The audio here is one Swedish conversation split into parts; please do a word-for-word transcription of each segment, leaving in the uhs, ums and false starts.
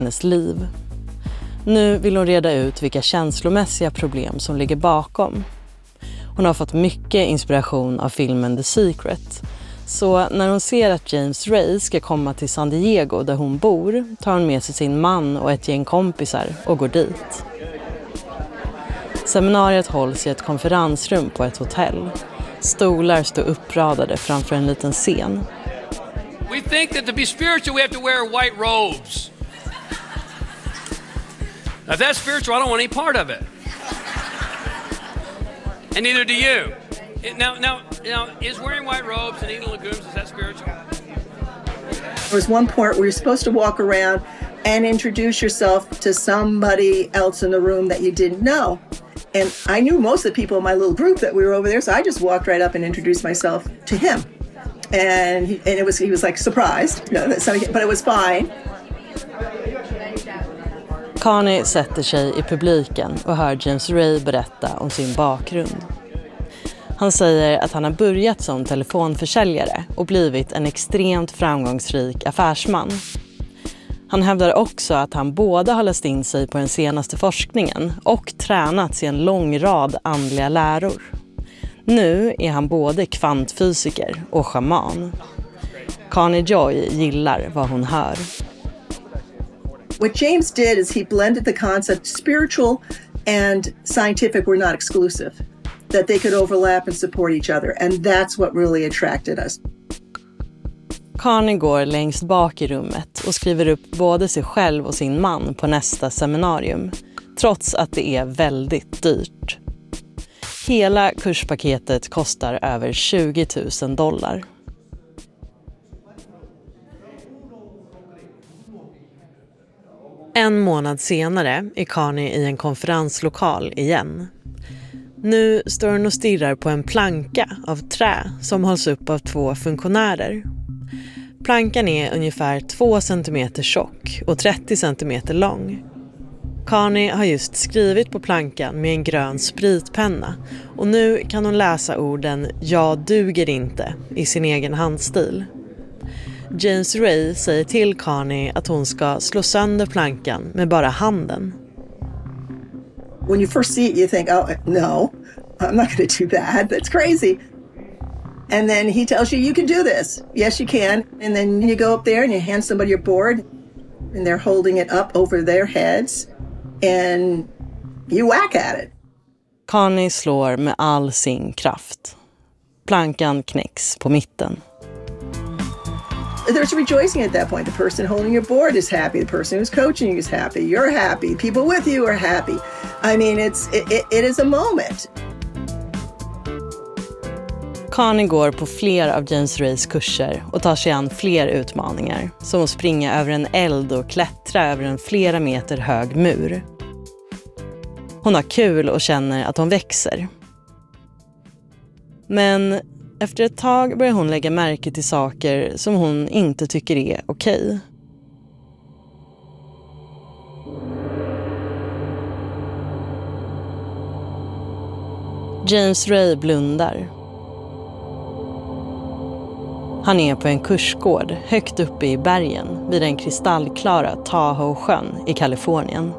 hennes liv. Nu vill hon reda ut vilka känslomässiga problem som ligger bakom. Hon har fått mycket inspiration av filmen The Secret. Så när hon ser att James Ray ska komma till San Diego där hon bor tar hon med sig sin man och ett gäng kompisar och går dit. Seminariet hålls i ett konferensrum på ett hotell. Stolar står uppradade framför en liten scen. We think that to be spiritual we have to wear white robes. If that's spiritual, I don't want any part of it. And neither do you. Now, now, now, is wearing white robes and eating legumes, is that spiritual? There was one point where you're supposed to walk around and introduce yourself to somebody else in the room that you didn't know. And I knew most of the people in my little group that we were over there, so I just walked right up and introduced myself to him. And he, and it was he was like surprised, no, that somebody, but it was fine. Connie sätter sig i publiken och hör James Ray berätta om sin bakgrund. Han säger att han har börjat som telefonförsäljare och blivit en extremt framgångsrik affärsman. Han hävdar också att han både har läst in sig på den senaste forskningen och tränats i en lång rad andliga läror. Nu är han både kvantfysiker och shaman. Connie Joy gillar vad hon hör. What James did is he blended the concept spiritual and scientific were not exclusive. That they could overlap and support each other. And that's what really attracted us. Connie går längst bak i rummet och skriver upp både sig själv och sin man på nästa seminarium. Trots att det är väldigt dyrt. Hela kurspaketet kostar över tjugo tusen dollar. En månad senare är Connie i en konferenslokal igen. Nu står hon och stirrar på en planka av trä som hålls upp av två funktionärer. Plankan är ungefär två centimeter tjock och trettio centimeter lång. Connie har just skrivit på plankan med en grön spritpenna och nu kan hon läsa orden "Jag duger inte" i sin egen handstil. James Ray säger till Connie att hon ska slå sönder plankan med bara handen. When you first see it you think, oh no, I'm not going to do that. That's crazy. And then he tells you you can do this. Yes, you can. And then you go up there and you hand somebody your board and they're holding it up over their heads and you whack at it. Connie slår med all sin kraft. Plankan knäcks på mitten. There's rejoicing at that point. The person holding your board is happy. The person who's coaching you is happy. You're happy. People with you are happy. I mean, it's it, it, it is a moment. Connie går på fler av James Rays kurser och tar sig an fler utmaningar. Som att springa över en eld och klättra över en flera meter hög mur. Hon har kul och känner att hon växer. Men efter ett tag börjar hon lägga märke till saker som hon inte tycker är okej. James Ray blundar. Han är på en kursgård högt uppe i bergen vid den kristallklara Tahoe-sjön i Kalifornien.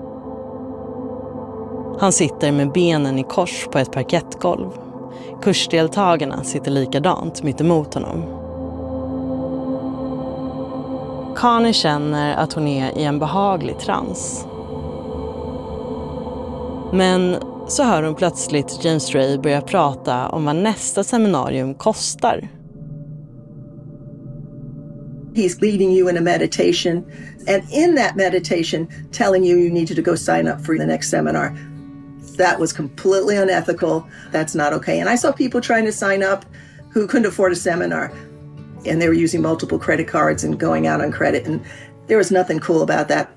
Han sitter med benen i kors på ett parkettgolv. Kursdeltagarna sitter likadant mitt emot honom. Connie känner att hon är i en behaglig trans. Men så hör hon plötsligt James Ray börja prata om vad nästa seminarium kostar. He's leading you in a meditation, and in that meditation telling you you need to go sign up for the next seminar. That was completely unethical. That's not okay. And I saw people trying to sign up who couldn't afford a seminar, and they were using multiple credit cards and going out on credit, and there was nothing cool about that.